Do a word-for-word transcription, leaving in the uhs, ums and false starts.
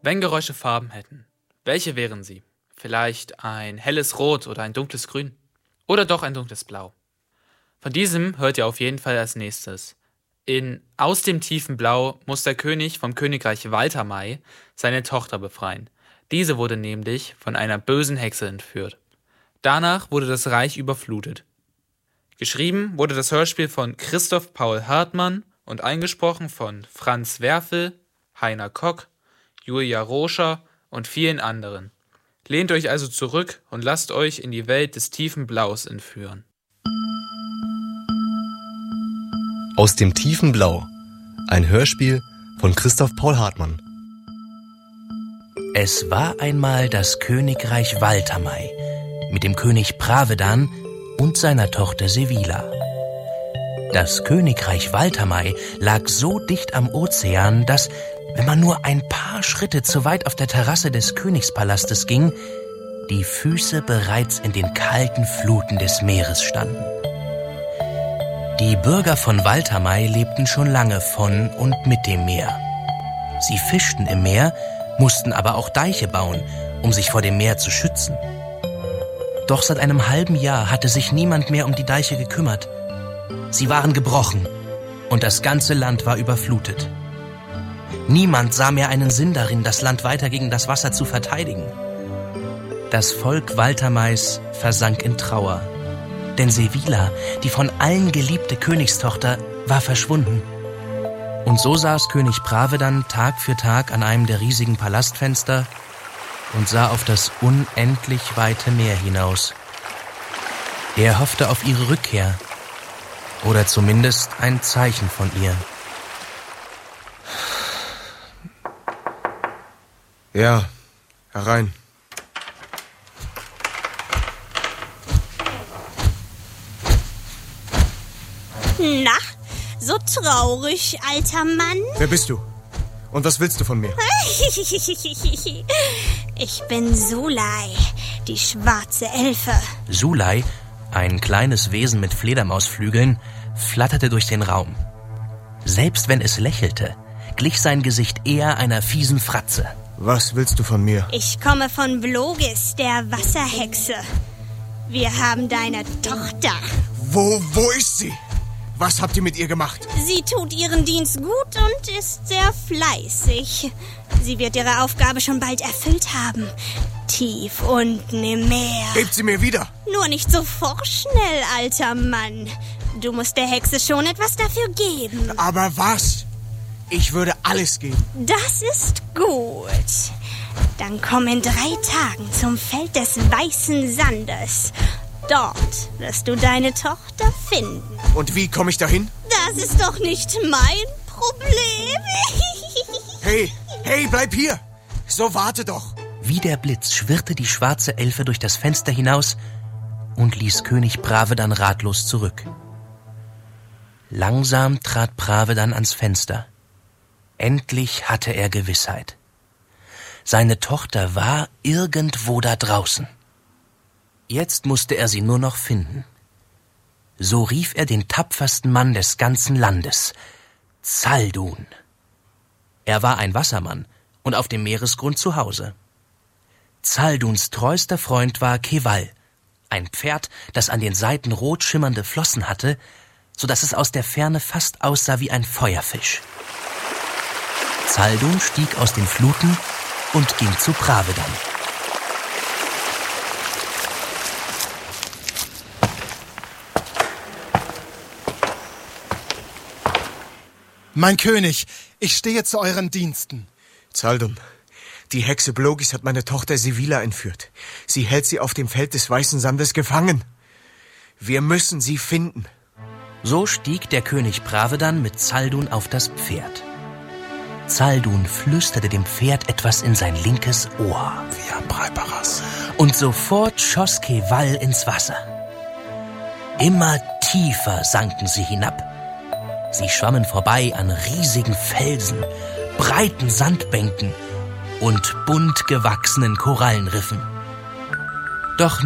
Wenn Geräusche Farben hätten, welche wären sie? Vielleicht ein helles Rot oder ein dunkles Grün? Oder doch ein dunkles Blau? Von diesem hört ihr auf jeden Fall als nächstes. In Aus dem tiefen Blau muss der König vom Königreich Waltermai seine Tochter befreien. Diese wurde nämlich von einer bösen Hexe entführt. Danach wurde das Reich überflutet. Geschrieben wurde das Hörspiel von Christoph Paul Hartmann und eingesprochen von Franz Werfel, Heiner Kock, Julia Roscher und vielen anderen. Lehnt euch also zurück und lasst euch in die Welt des tiefen Blaus entführen. Aus dem tiefen Blau. Ein Hörspiel von Christoph Paul Hartmann. Es war einmal das Königreich Waltermai mit dem König Bravedan und seiner Tochter Sevilla. Das Königreich Waltermai lag so dicht am Ozean, dass, wenn man nur ein paar Schritte zu weit auf der Terrasse des Königspalastes ging, die Füße bereits in den kalten Fluten des Meeres standen. Die Bürger von Waltermai lebten schon lange von und mit dem Meer. Sie fischten im Meer, mussten aber auch Deiche bauen, um sich vor dem Meer zu schützen. Doch seit einem halben Jahr hatte sich niemand mehr um die Deiche gekümmert. Sie waren gebrochen und das ganze Land war überflutet. Niemand sah mehr einen Sinn darin, das Land weiter gegen das Wasser zu verteidigen. Das Volk Waltermais versank in Trauer. Denn Sevilla, die von allen geliebte Königstochter, war verschwunden. Und so saß König Bravedan Tag für Tag an einem der riesigen Palastfenster und sah auf das unendlich weite Meer hinaus. Er hoffte auf ihre Rückkehr oder zumindest ein Zeichen von ihr. Ja, herein. Na, so traurig, alter Mann. Wer bist du? Und was willst du von mir? Ich bin Sulei, die schwarze Elfe. Sulei, ein kleines Wesen mit Fledermausflügeln, flatterte durch den Raum. Selbst wenn es lächelte, glich sein Gesicht eher einer fiesen Fratze. Was willst du von mir? Ich komme von Blogis, der Wasserhexe. Wir haben deine Tochter. Wo, wo ist sie? Was habt ihr mit ihr gemacht? Sie tut ihren Dienst gut und ist sehr fleißig. Sie wird ihre Aufgabe schon bald erfüllt haben. Tief unten im Meer. Gebt sie mir wieder! Nur nicht so vorschnell, alter Mann. Du musst der Hexe schon etwas dafür geben. Aber was? Ich würde alles geben. Das ist gut. Dann komm in drei Tagen zum Feld des weißen Sandes. Dort wirst du deine Tochter finden. Und wie komme ich dahin? Das ist doch nicht mein Problem. Hey, hey, bleib hier! So, warte doch! Wie der Blitz schwirrte die schwarze Elfe durch das Fenster hinaus und ließ König Bravedan ratlos zurück. Langsam trat Bravedan ans Fenster. Endlich hatte er Gewissheit. Seine Tochter war irgendwo da draußen. Jetzt musste er sie nur noch finden. So rief er den tapfersten Mann des ganzen Landes, Zaldun. Er war ein Wassermann und auf dem Meeresgrund zu Hause. Zalduns treuster Freund war Keval, ein Pferd, das an den Seiten rot schimmernde Flossen hatte, so dass es aus der Ferne fast aussah wie ein Feuerfisch. Zaldun stieg aus den Fluten und ging zu Bravedan. Mein König, ich stehe zu euren Diensten. Zaldun, die Hexe Blogis hat meine Tochter Sevilla entführt. Sie hält sie auf dem Feld des weißen Sandes gefangen. Wir müssen sie finden. So stieg der König Bravedan mit Zaldun auf das Pferd. Zaldun flüsterte dem Pferd etwas in sein linkes Ohr. Wie ein Breiparas. Und sofort schoss Keval ins Wasser. Immer tiefer sanken sie hinab. Sie schwammen vorbei an riesigen Felsen, breiten Sandbänken und bunt gewachsenen Korallenriffen. Doch